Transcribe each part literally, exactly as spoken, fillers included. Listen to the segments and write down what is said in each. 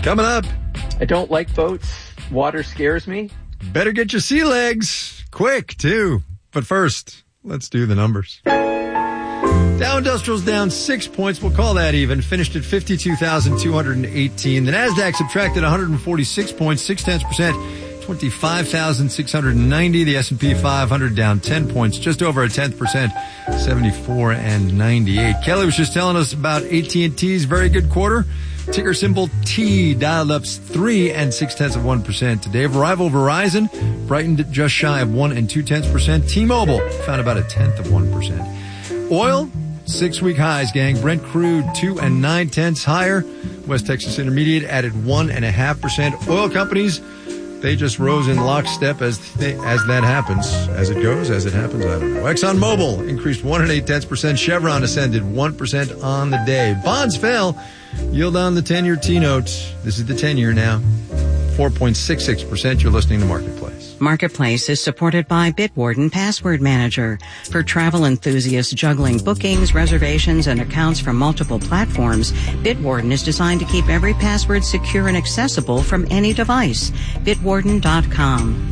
Coming up. I don't like boats. Water scares me. Better get your sea legs. Quick, too. But first, let's do the numbers. Dow Industrial's down six points. We'll call that even. Finished at fifty-two thousand two hundred eighteen. The NASDAQ subtracted one hundred forty-six points, six tenths percent, twenty-five thousand six hundred ninety. The S and P five hundred down ten points, just over a tenth percent, seventy-four and ninety-eight. Kelly was just telling us about A T and T's very good quarter. Ticker symbol T dialed up three and six tenths of one percent today. Rival Verizon brightened at just shy of one and two tenths percent. T-Mobile found about a tenth of one percent. Oil, six week highs, gang. Brent crude two and nine tenths higher. West Texas Intermediate added one and a half percent. Oil companies, they just rose in lockstep as they, as that happens. As it goes, as it happens, I don't know. ExxonMobil increased one and eight tenths percent. Chevron ascended one percent on the day. Bonds fell. Yield on the ten-year T-note. This is the ten-year now. four point six six percent. You're listening to Marketplace. Marketplace is supported by Bitwarden Password Manager. For travel enthusiasts juggling bookings, reservations, and accounts from multiple platforms, Bitwarden is designed to keep every password secure and accessible from any device. Bitwarden dot com.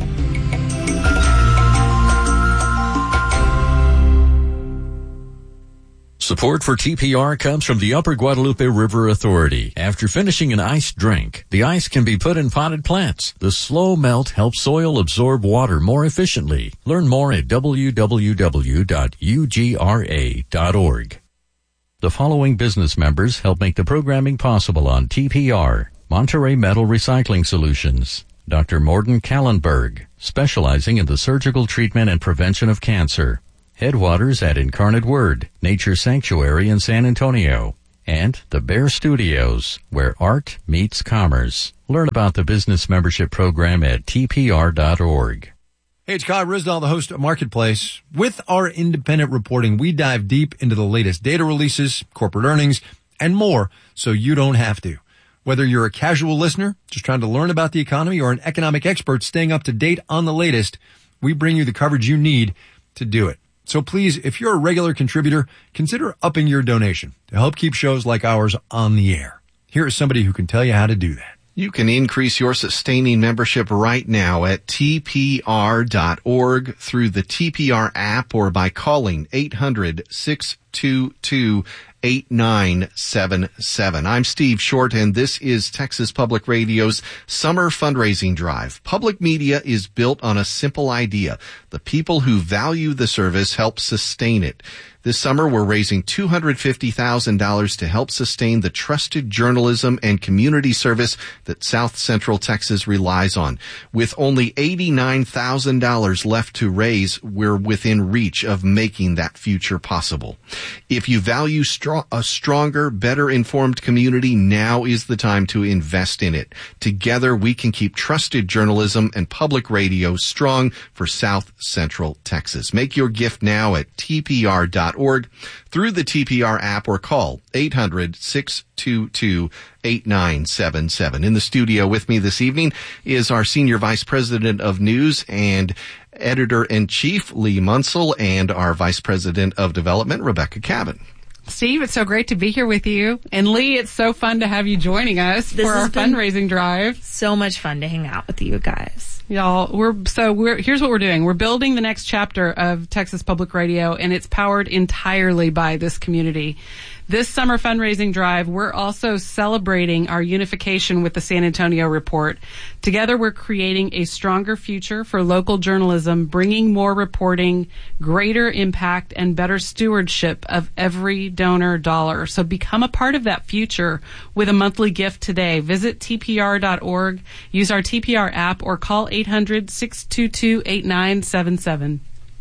Support for T P R comes from the Upper Guadalupe River Authority. After finishing an iced drink, the ice can be put in potted plants. The slow melt helps soil absorb water more efficiently. Learn more at w w w dot u g r a dot org. The following business members help make the programming possible on T P R. Monterey Metal Recycling Solutions. Doctor Morden Kallenberg, specializing in the surgical treatment and prevention of cancer. Headwaters at Incarnate Word, Nature Sanctuary in San Antonio, and the Bear Studios, where art meets commerce. Learn about the business membership program at t p r dot org. Hey, it's Kyle Risdall, the host of Marketplace. With our independent reporting, we dive deep into the latest data releases, corporate earnings, and more, so you don't have to. Whether you're a casual listener, just trying to learn about the economy, or an economic expert staying up to date on the latest, we bring you the coverage you need to do it. So please, if you're a regular contributor, consider upping your donation to help keep shows like ours on the air. Here is somebody who can tell you how to do that. You can increase your sustaining membership right now at t p r dot org through the T P R app or by calling eight hundred, six two two, eight nine seven seven. I'm Steve Short, and this is Texas Public Radio's Summer Fundraising Drive. Public media is built on a simple idea. The people who value the service help sustain it. This summer, we're raising two hundred fifty thousand dollars to help sustain the trusted journalism and community service that South Central Texas relies on. With only eighty-nine thousand dollars left to raise, we're within reach of making that future possible. If you value strong, a stronger, better informed community, now is the time to invest in it. Together, we can keep trusted journalism and public radio strong for South Central Texas. Make your gift now at t p r dot org through the T P R app or call eight hundred, six two two, eight nine seven seven. In the studio with me this evening is our Senior Vice President of News and Editor-in-Chief, Lee Munsell, and our Vice President of Development, Rebecca Cabin. Steve, it's so great to be here with you. And Lee, it's so fun to have you joining us this for our fundraising drive. So much fun to hang out with you guys. Y'all, we're so we're here's what we're doing. We're building the next chapter of Texas Public Radio, and it's powered entirely by this community. This summer fundraising drive, we're also celebrating our unification with the San Antonio Report. Together, we're creating a stronger future for local journalism, bringing more reporting, greater impact, and better stewardship of every donor dollar. So become a part of that future with a monthly gift today. Visit t p r dot org, use our T P R app, or call eight hundred, six two two, eight nine seven seven.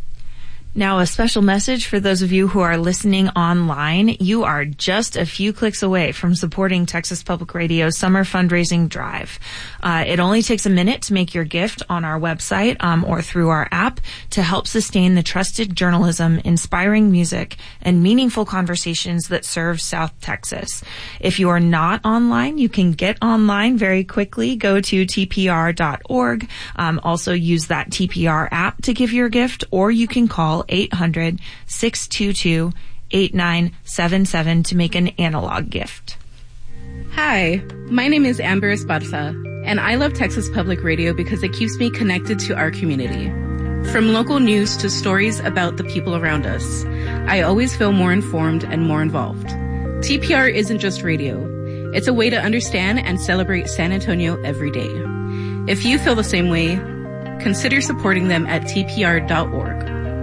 Now, a special message for those of you who are listening online. You are just a few clicks away from supporting Texas Public Radio's Summer Fundraising Drive. Uh, it only takes a minute to make your gift on our website um, or through our app to help sustain the trusted journalism, inspiring music, and meaningful conversations that serve South Texas. If you are not online, you can get online very quickly. Go to t p r dot org. Um, also use that T P R app to give your gift, or you can call eight hundred, six two two, eight nine seven seven to make an analog gift. Hi, my name is Amber Esparza, and I love Texas Public Radio because it keeps me connected to our community. From local news to stories about the people around us, I always feel more informed and more involved. T P R isn't just radio. It's a way to understand and celebrate San Antonio every day. If you feel the same way, consider supporting them at T P R dot org.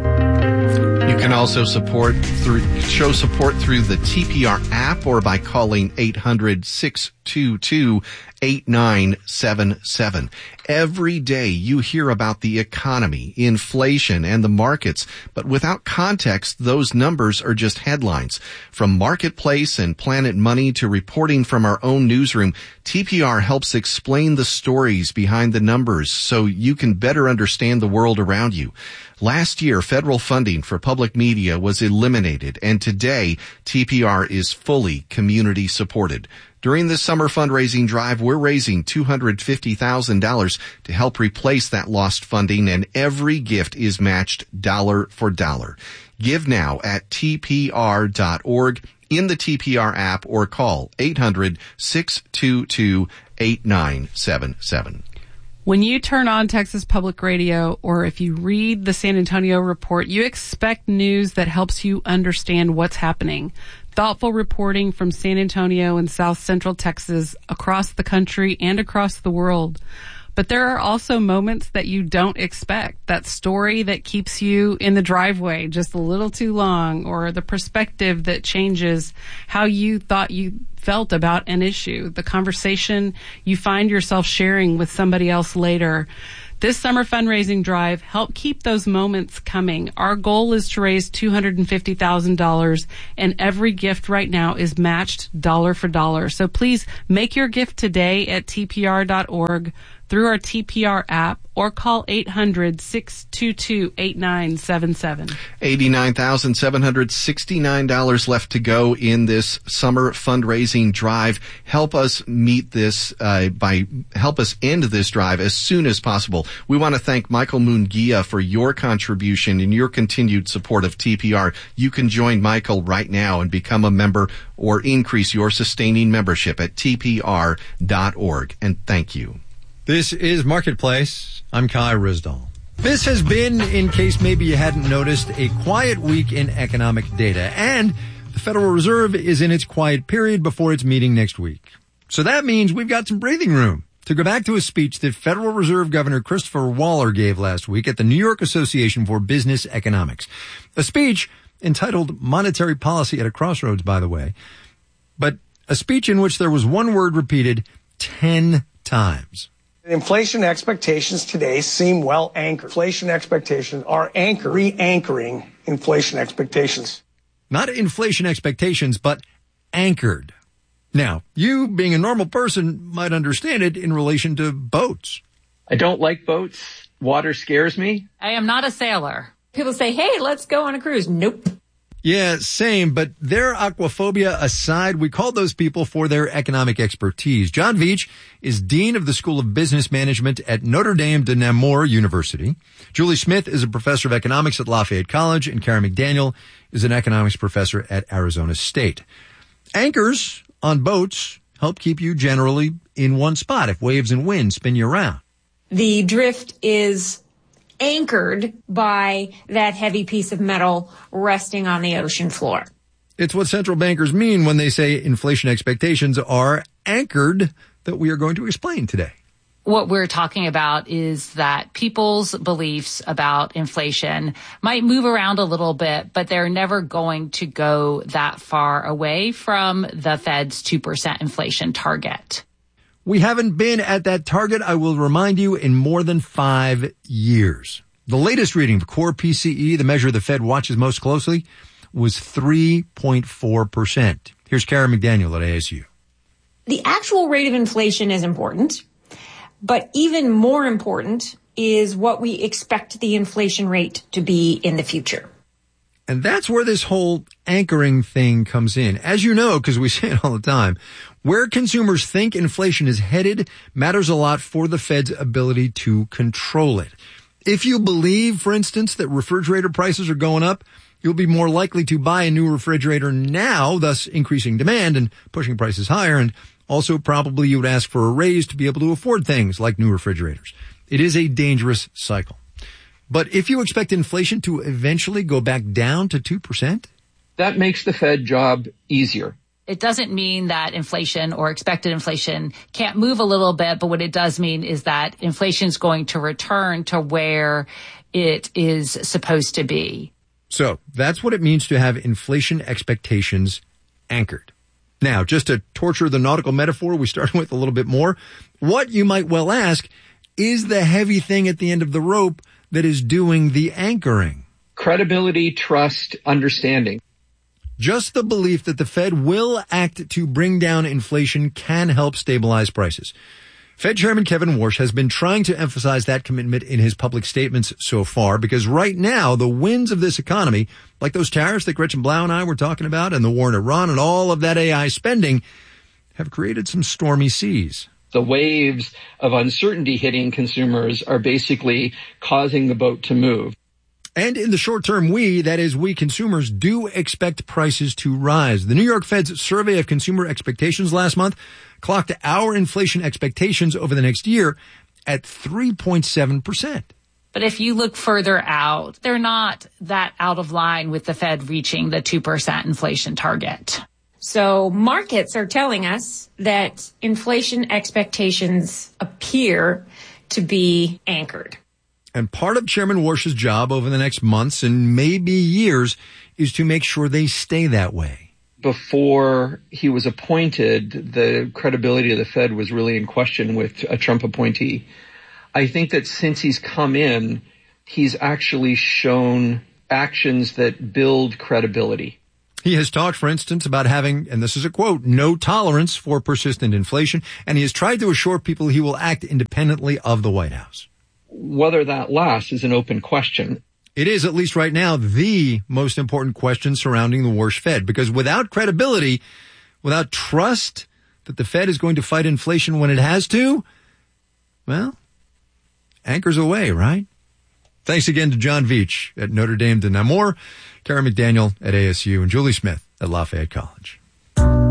You can also support through show support through the T P R app or by calling eight hundred, six two two, eight nine seven seven. Every day you hear about the economy, inflation, and the markets, but without context, those numbers are just headlines. From Marketplace and Planet Money to reporting from our own newsroom, T P R helps explain the stories behind the numbers so you can better understand the world around you. Last year, federal funding for public media was eliminated, and today, T P R is fully community supported. During this summer fundraising drive, we're raising two hundred fifty thousand dollars to help replace that lost funding, and every gift is matched dollar for dollar. Give now at T P R dot org, in the T P R app, or call eight hundred, six two two, eight nine seven seven. When you turn on Texas Public Radio, or if you read the San Antonio Report, you expect news that helps you understand what's happening. Thoughtful reporting from San Antonio and South Central Texas, across the country and across the world. But there are also moments that you don't expect. That story that keeps you in the driveway just a little too long, or the perspective that changes how you thought you felt about an issue, the conversation you find yourself sharing with somebody else later. This summer fundraising drive help keep those moments coming. Our goal is to raise two hundred fifty thousand dollars, and every gift right now is matched dollar for dollar. So please make your gift today at T P R dot org, through our T P R app, or call eight hundred, six two two, eight nine seven seven. eighty-nine thousand seven hundred sixty-nine dollars left to go in this summer fundraising drive. Help us meet this, uh, by, help us end this drive as soon as possible. We want to thank Michael Munguia for your contribution and your continued support of T P R. You can join Michael right now and become a member or increase your sustaining membership at T P R dot org. And thank you. This is Marketplace. I'm Kai Rizdal. This has been, in case maybe you hadn't noticed, a quiet week in economic data, and the Federal Reserve is in its quiet period before its meeting next week. So that means we've got some breathing room to go back to a speech that Federal Reserve Governor Christopher Waller gave last week at the New York Association for Business Economics. A speech entitled Monetary Policy at a Crossroads, by the way, but a speech in which there was one word repeated ten times. Inflation expectations today seem well anchored. Inflation expectations are anchored, re-anchoring inflation expectations. Not inflation expectations, but anchored. Now, you, being a normal person, might understand it in relation to boats. I don't like boats. Water scares me. I am not a sailor. People say, hey, let's go on a cruise. Nope. Yeah, same, but their aquaphobia aside, we called those people for their economic expertise. John Veach is Dean of the School of Business Management at Notre Dame de Namur University. Julie Smith is a professor of economics at Lafayette College, and Karen McDaniel is an economics professor at Arizona State. Anchors on boats help keep you generally in one spot if waves and wind spin you around. The drift is anchored by that heavy piece of metal resting on the ocean floor. It's what central bankers mean when they say inflation expectations are anchored, that we are going to explain today. What we're talking about is that people's beliefs about inflation might move around a little bit, but they're never going to go that far away from the Fed's two percent inflation target. We haven't been at that target, I will remind you, in more than five years. The latest reading of core P C E, the measure the Fed watches most closely, was three point four percent. Here's Karen McDaniel at A S U. The actual rate of inflation is important, but even more important is what we expect the inflation rate to be in the future. And that's where this whole anchoring thing comes in. As you know, because we say it all the time, where consumers think inflation is headed matters a lot for the Fed's ability to control it. If you believe, for instance, that refrigerator prices are going up, you'll be more likely to buy a new refrigerator now, thus increasing demand and pushing prices higher. And Also, probably you would ask for a raise to be able to afford things like new refrigerators. It is a dangerous cycle. But if you expect inflation to eventually go back down to two percent, that makes the Fed job easier. It doesn't mean that inflation or expected inflation can't move a little bit, but what it does mean is that inflation is going to return to where it is supposed to be. So that's what it means to have inflation expectations anchored. Now, just to torture the nautical metaphor we started with a little bit more, what you might well ask is the heavy thing at the end of the rope that is doing the anchoring. Credibility, trust, understanding. Just the belief that the Fed will act to bring down inflation can help stabilize prices. Fed Chairman Kevin Warsh has been trying to emphasize that commitment in his public statements so far because right now the winds of this economy, like those tariffs that Gretchen Blau and I were talking about and the war in Iran and all of that A I spending, have created some stormy seas. The waves of uncertainty hitting consumers are basically causing the boat to move. And in the short term, we, that is we consumers, do expect prices to rise. The New York Fed's survey of consumer expectations last month clocked our inflation expectations over the next year at three point seven percent. But if you look further out, they're not that out of line with the Fed reaching the two percent inflation target. So markets are telling us that inflation expectations appear to be anchored. And part of Chairman Warsh's job over the next months and maybe years is to make sure they stay that way. Before he was appointed, the credibility of the Fed was really in question with a Trump appointee. I think that since he's come in, he's actually shown actions that build credibility. He has talked, for instance, about having, and this is a quote, no tolerance for persistent inflation, and he has tried to assure people he will act independently of the White House. Whether that lasts is an open question. It is, at least right now, the most important question surrounding the Warsh Fed, because without credibility, without trust that the Fed is going to fight inflation when it has to, well, anchors away, right? Thanks again to John Veach at Notre Dame de Namur, Karen McDaniel at A S U, and Julie Smith at Lafayette College.